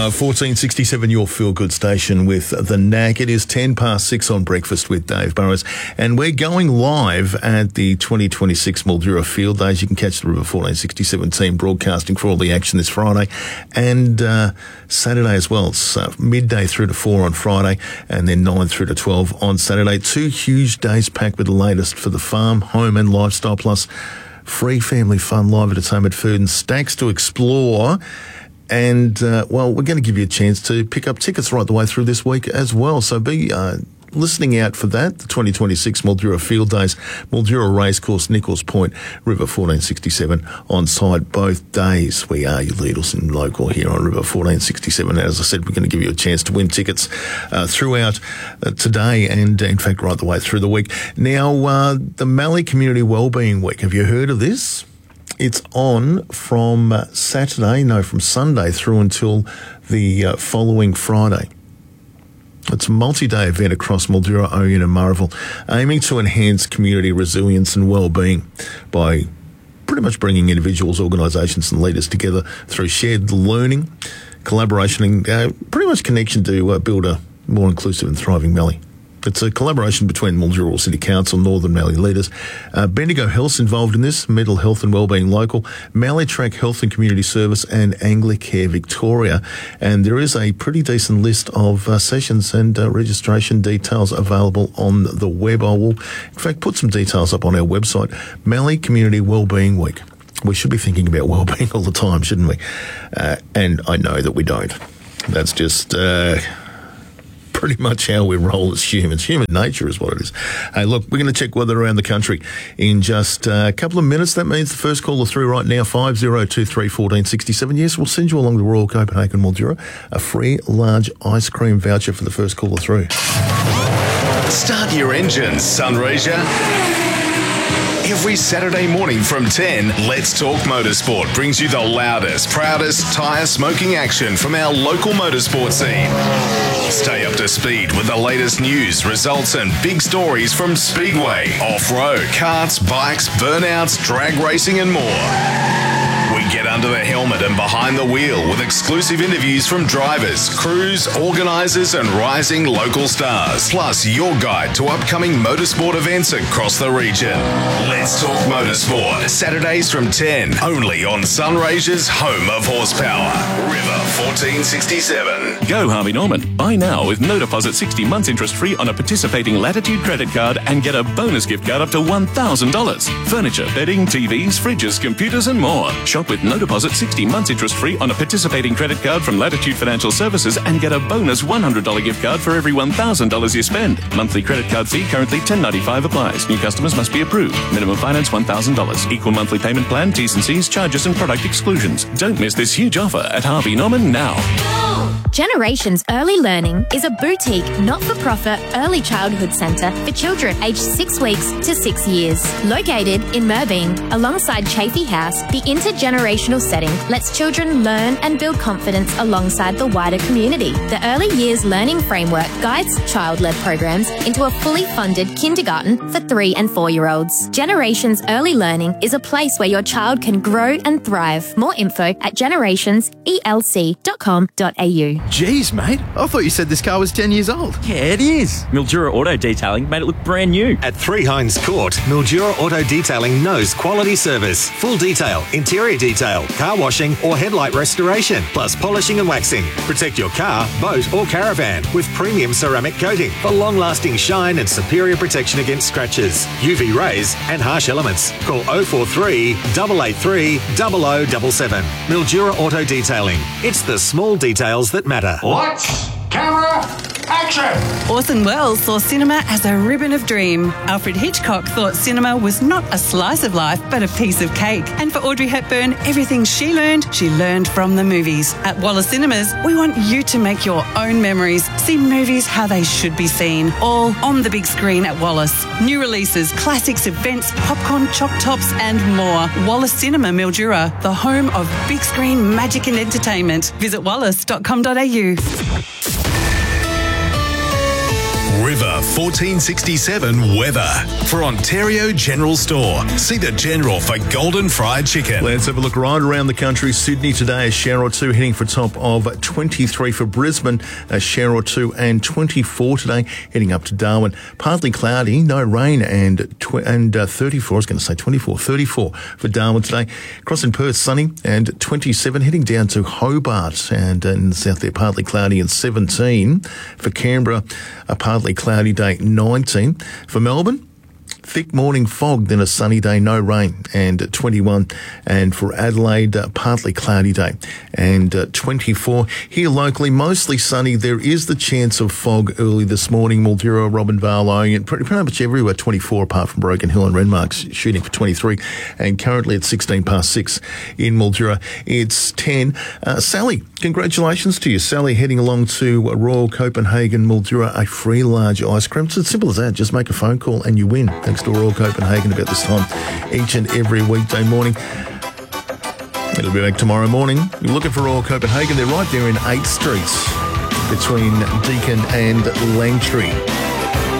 1467, your feel-good station with the Knack. It is 6:10 on Breakfast with Dave Burrows, and we're going live at the 2026 Mildura Field Days. You can catch the River 1467 team broadcasting for all the action this Friday and Saturday as well. It's midday through to 4 on Friday and then 9 through to 12 on Saturday. 2 huge days packed with the latest for the farm, home and lifestyle, plus free family fun, live entertainment, food and stacks to explore. And, we're going to give you a chance to pick up tickets right the way through this week as well. So be listening out for that. The 2026 Mildura Field Days, Mildura Racecourse, Nichols Point, River 1467 on site both days. We are your leaders and local here on River 1467. As I said, we're going to give you a chance to win tickets throughout today and, in fact, right the way through the week. Now, the Mallee Community Wellbeing Week. Have you heard of this? It's on from from Sunday through until the following Friday. It's a multi-day event across Mildura, Oyen and Murrayville, aiming to enhance community resilience and well-being by pretty much bringing individuals, organisations and leaders together through shared learning, collaboration and pretty much connection to build a more inclusive and thriving Mallee. It's a collaboration between Mildura City Council, Northern Mallee leaders, Bendigo Health's involved in this, Mental Health and Wellbeing Local, Mallee Track Health and Community Service and Anglicare Victoria. And there is a pretty decent list of sessions and registration details available on the web. I will, in fact, put some details up on our website, Mallee Community Wellbeing Week. We should be thinking about wellbeing all the time, shouldn't we? And I know that we don't. That's just pretty much how we roll as humans. Human nature is what it is. Hey, look, we're going to check weather around the country in just a couple of minutes. That means the first caller through right now, 5023 1467. Yes, we'll send you along to Royal Copenhagen Mildura a free large ice cream voucher for the first caller through. Start your engines, Sunraysia. Every Saturday morning from 10, Let's Talk Motorsport brings you the loudest, proudest tyre smoking action from our local motorsport scene. Stay up to speed with the latest news, results and big stories from Speedway, off-road, karts, bikes, burnouts, drag racing and more. We get under the helmet and behind the wheel with exclusive interviews from drivers, crews, organisers and rising local stars. Plus your guide to upcoming motorsport events across the region. Let's Talk Motorsport, Saturdays from 10, only on Sunraysia's home of horsepower, River 1467. Go Harvey Norman. Buy now with no deposit, 60 months interest free on a participating Latitude credit card and get a bonus gift card up to $1,000. Furniture, bedding, TVs, fridges, computers and more. Shop with no deposit, 60 months interest free on a participating credit card from Latitude Financial Services and get a bonus $100 gift card for every $1,000 you spend. Monthly credit card fee currently $10.95 applies. New customers must be approved. Minimum finance $1,000. Equal monthly payment plan, T's and C's, charges and product exclusions. Don't miss this huge offer at Harvey Norman now. Generations Early Learning is a boutique, not-for-profit early childhood centre for children aged 6 weeks to 6 years. Located in Merbeen, alongside Chafee House, the intergenerational setting lets children learn and build confidence alongside the wider community. The Early Years Learning Framework guides child-led programs into a fully funded kindergarten for 3 and 4-year-olds. Generations Early Learning is a place where your child can grow and thrive. More info at generationselc.com.au. Jeez, mate, I thought you said this car was 10 years old. Yeah, it is. Mildura Auto Detailing made it look brand new. At 3 Hines Court, Mildura Auto Detailing knows quality service, full detail, interior detail, car washing or headlight restoration, plus polishing and waxing. Protect your car, boat or caravan with premium ceramic coating for long-lasting shine and superior protection against scratches, UV rays and harsh elements. Call 043 883 0077. Mildura Auto Detailing. It's the small details that matter. Lights, camera, action! Orson Welles saw cinema as a ribbon of dream. Alfred Hitchcock thought cinema was not a slice of life, but a piece of cake. And for Audrey Hepburn, everything she learned from the movies. At Wallace Cinemas, we want you to make your own memories. See movies how they should be seen, all on the big screen at Wallace. New releases, classics, events, popcorn, choc tops and more. Wallace Cinema Mildura, the home of big screen magic and entertainment. Visit wallace.com.au. River 1467 weather. For Ontario General Store, see the General for golden fried chicken. Let's have a look right around the country. Sydney today, a shower or two, heading for a top of 23 for Brisbane, a shower or two, and 24 today, heading up to Darwin. Partly cloudy, no rain, and 34, I was going to say 24, 34 for Darwin today. Across in Perth, sunny, and 27, heading down to Hobart, and in the south there, partly cloudy, and 17. For Canberra, a partly cloudy day, 19. For Melbourne, thick morning fog, then a sunny day, no rain, and 21. And for Adelaide, partly cloudy day, and 24. Here locally, mostly sunny. There is the chance of fog early this morning. Mildura, Robinvale, and pretty much everywhere, 24 apart from Broken Hill and Renmark's shooting for 23. And currently at 16 past 6 in Mildura, it's 10. Sally, congratulations to you. Sally heading along to Royal Copenhagen, Mildura, a free large ice cream. It's as simple as that. Just make a phone call and you win. Thanks to Royal Copenhagen about this time each and every weekday morning. It'll be back tomorrow morning. You're looking for Royal Copenhagen. They're right there in 8th Street between Deakin and Langtree.